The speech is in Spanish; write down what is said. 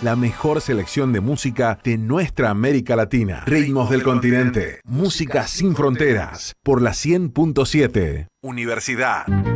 la mejor selección de música de nuestra América Latina. Ritmos del continente. Música sin fronteras. Por la 100.7. Universidad.